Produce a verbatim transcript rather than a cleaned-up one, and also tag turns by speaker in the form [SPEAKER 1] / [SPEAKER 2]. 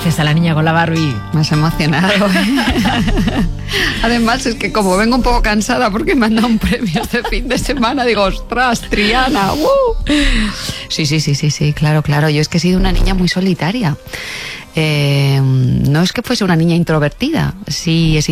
[SPEAKER 1] dices a la niña con la Barbie?
[SPEAKER 2] Me has emocionado. Además, es que como vengo un poco cansada porque me han dado un premio este fin de semana, digo, ostras, Triana. ¡Uh! Sí, sí, sí, sí, sí, claro, claro. Yo es que he sido una niña muy solitaria. Eh, no es que fuese una niña introvertida, sí he sido